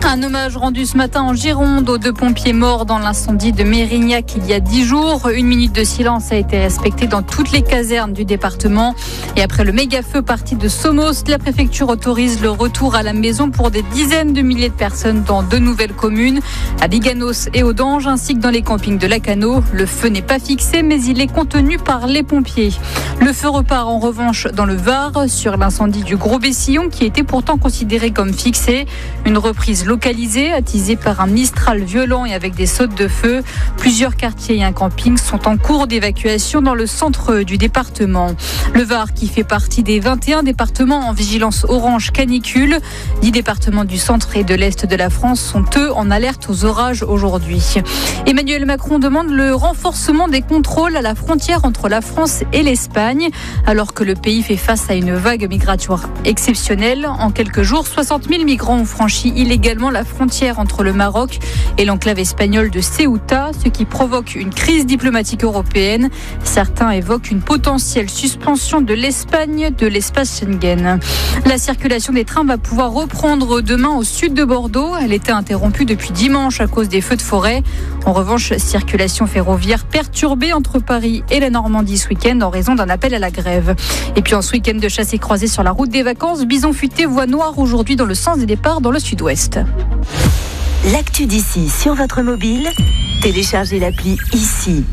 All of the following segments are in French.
Un hommage rendu ce matin en Gironde aux 2 pompiers morts dans l'incendie de Mérignac il y a 10 jours. 1 minute de silence a été respectée dans toutes les casernes du département. Et après le méga-feu parti de Somos, la préfecture autorise le retour à la maison pour des dizaines de milliers de personnes dans 2 nouvelles communes, à Biganos et Audange, ainsi que dans les campings de Lacano. Le feu n'est pas fixé, mais il est contenu par les pompiers. Le feu repart en revanche dans le Var, sur l'incendie du Gros Bessillon, qui était pourtant considéré comme fixé. Une reprise localisée, attisée par un mistral violent et avec des sautes de feu. Plusieurs quartiers et un camping sont en cours d'évacuation dans le centre du département. Le Var, qui fait partie des 21 départements en vigilance orange canicule. 10 départements du centre et de l'est de la France sont eux en alerte aux orages aujourd'hui. Emmanuel Macron demande le renforcement des contrôles à la frontière entre la France et l'Espagne, alors que le pays fait face à une vague migratoire exceptionnelle. En quelques jours, 60 000 migrants ont franchi illégalement la frontière entre le Maroc et l'enclave espagnole de Ceuta, ce qui provoque une crise diplomatique européenne. Certains évoquent une potentielle suspension de l'Espagne de l'espace Schengen. La circulation des trains va pouvoir reprendre demain au sud de Bordeaux. Elle était interrompue depuis dimanche à cause des feux de forêt. En revanche, circulation ferroviaire perturbée entre Paris et la Normandie ce week-end en raison d'un appel à la grève. Et puis en ce week-end de chasse et croisée sur la route des vacances, bison futé, voie noire aujourd'hui dans le sens des départs dans le sud-ouest. L'actu d'ici sur votre mobile, téléchargez l'appli ici.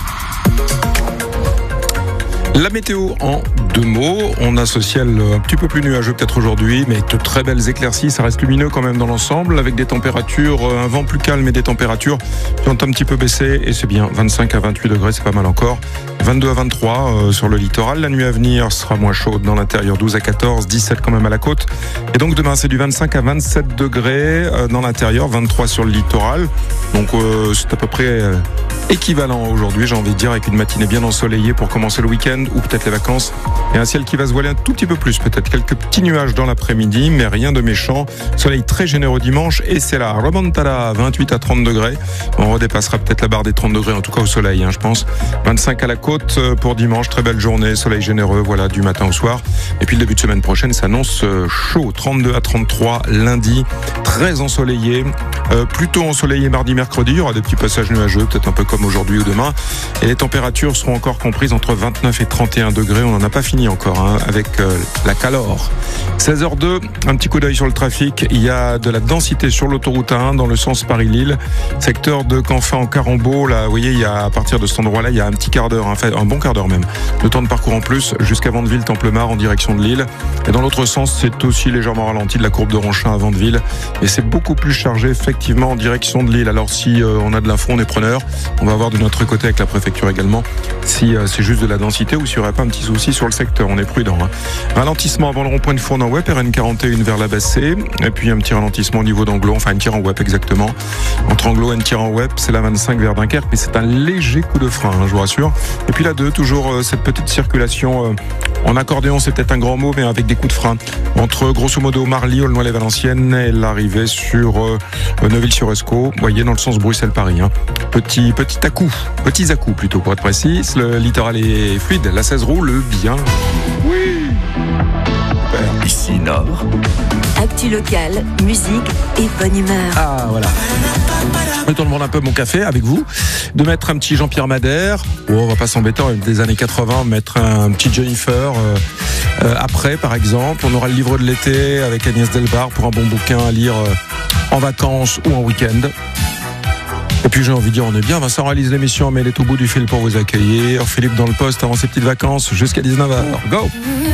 La météo en 2 mots. On a ce ciel un petit peu plus nuageux peut-être aujourd'hui, mais de très belles éclaircies. Ça reste lumineux quand même dans l'ensemble, avec des températures, un vent plus calme et des températures qui ont un petit peu baissé. Et c'est bien, 25 à 28 degrés, c'est pas mal encore. 22 à 23 sur le littoral. La nuit à venir sera moins chaude dans l'intérieur, 12 à 14, 17 quand même à la côte. Et donc demain, c'est du 25 à 27 degrés dans l'intérieur, 23 sur le littoral. Donc c'est à peu près équivalent aujourd'hui, j'ai envie de dire, avec une matinée bien ensoleillée pour commencer le week-end ou peut-être les vacances. Et un ciel qui va se voiler un tout petit peu plus, peut-être quelques petits nuages dans l'après-midi, mais rien de méchant. Soleil très généreux dimanche et c'est la remontada, 28 à 30 degrés. On redépassera peut-être la barre des 30 degrés, en tout cas au soleil, je pense. 25 à la côte pour dimanche, très belle journée, soleil généreux, voilà, du matin au soir. Et puis le début de semaine prochaine s'annonce chaud, 32 à 33 lundi, très ensoleillé. Plutôt ensoleillé mardi, mercredi, il y aura des petits passages nuageux, peut-être un peu comme aujourd'hui ou demain. Et les températures seront encore comprises entre 29 et 31 degrés. On n'en a pas fini encore avec la calor. 16h02, un petit coup d'œil sur le trafic. Il y a de la densité sur l'autoroute A1 dans le sens Paris-Lille. Secteur de Canfin en Carambeau. Là, vous voyez, il y a, à partir de cet endroit-là, il y a un petit quart d'heure, un bon quart d'heure même. Le temps de parcours en plus jusqu'à Vandeville-Templemar en direction de Lille. Et dans l'autre sens, c'est aussi légèrement ralenti de la courbe de Ronchin à Vandeville. Et c'est beaucoup plus chargé, effectivement, en direction de Lille. Alors, si on a de l'info, on est preneur. On va voir de notre côté avec la préfecture également si c'est juste de la densité ou s'il n'y aurait pas un petit souci sur le secteur. On est prudent. Ralentissement avant le rond-point de Fournes-en-Wep, RN41 vers la Bassée. Et puis un petit ralentissement au niveau d'Anglo, enfin une tire en Wep exactement. Entre Anglo et une tire en Wep, c'est la 25 vers Dunkerque, mais c'est un léger coup de frein, je vous rassure. Et puis la 2, toujours cette petite circulation en accordéon, c'est peut-être un grand mot, mais avec des coups de frein. Entre grosso modo Marly, Aulnoy-les-Valenciennes et l'arrivée sur Neuville-sur-Escaut, vous voyez, dans le sens Bruxelles-Paris. Petits à-coups plutôt pour être précis. Le littoral est fluide, la 16 roule bien. Oui. Ici Nord. Actu locale, musique et bonne humeur. Ah voilà. Je me demande un peu mon café avec vous, de mettre un petit Jean-Pierre Madère. On va pas s'embêter, des années 80, mettre un petit Jennifer. Après, par exemple, on aura le livre de l'été avec Agnès Delbar pour un bon bouquin à lire en vacances ou en week-end. Et puis j'ai envie de dire, on est bien. Vincent réalise l'émission, mais elle est au bout du fil pour vous accueillir. Philippe dans le poste avant ses petites vacances jusqu'à 19h. Go!